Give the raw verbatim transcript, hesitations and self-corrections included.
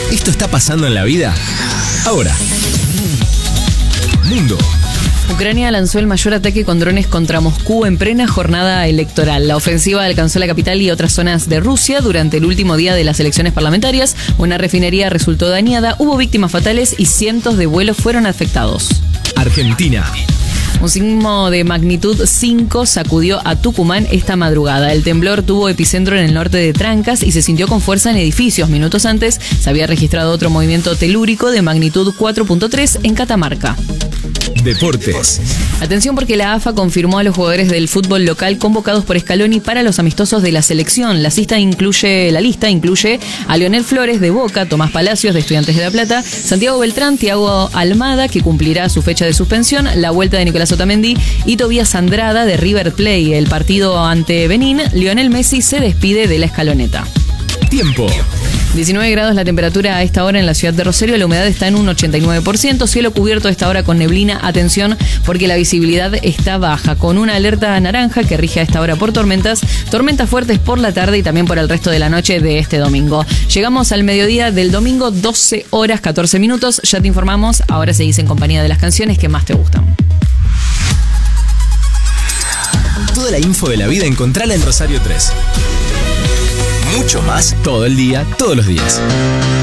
¿Esto está pasando en la vida? Ahora. Mundo. Ucrania lanzó el mayor ataque con drones contra Moscú en plena jornada electoral. La ofensiva alcanzó la capital y otras zonas de Rusia durante el último día de las elecciones parlamentarias. Una refinería resultó dañada, hubo víctimas fatales y cientos de vuelos fueron afectados. Argentina. Un sismo de magnitud cinco sacudió a Tucumán esta madrugada. El temblor tuvo epicentro en el norte de Trancas y se sintió con fuerza en edificios. Minutos antes se había registrado otro movimiento telúrico de magnitud cuatro punto tres en Catamarca. Deportes. Atención porque la A F A confirmó a los jugadores del fútbol local convocados por Scaloni para los amistosos de la selección. La lista incluye, la lista incluye a Leonel Flores de Boca, Tomás Palacios de Estudiantes de La Plata, Santiago Beltrán, Thiago Almada, que cumplirá su fecha de suspensión, la vuelta de Nicolás Otamendi y Tobías Andrada de River Plate. El partido ante Benín, Lionel Messi se despide de la escaloneta. Tiempo. diecinueve grados la temperatura a esta hora en la ciudad de Rosario, la humedad está en un ochenta y nueve por ciento, cielo cubierto a esta hora con neblina, atención porque la visibilidad está baja, con una alerta naranja que rige a esta hora por tormentas, tormentas fuertes por la tarde y también por el resto de la noche de este domingo. Llegamos al mediodía del domingo, doce horas catorce minutos, ya te informamos, ahora seguís en compañía de las canciones que más te gustan. Toda la info de la vida encontrala en Rosario tres. Mucho más todo el día, todos los días.